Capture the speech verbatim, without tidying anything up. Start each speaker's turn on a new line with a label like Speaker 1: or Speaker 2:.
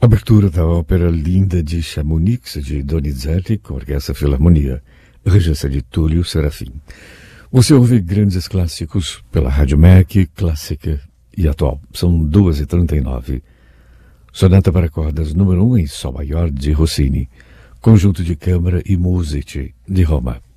Speaker 1: Abertura da ópera Linda de Chamonix, de Donizetti, com Orquestra Filarmonia, regência de Túlio Serafim. Você ouve grandes clássicos pela Rádio M E C, clássica e atual. São duas e trinta e nove. Sonata para cordas número um em Sol maior, de Rossini. Conjunto de câmara e musici, de Roma.